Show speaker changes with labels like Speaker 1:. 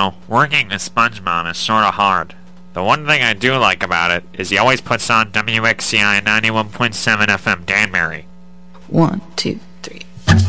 Speaker 1: working with SpongeBob is sorta hard. The one thing I do like about it is he always puts on WXCI 91.7 FM Danbury.
Speaker 2: 1, 2,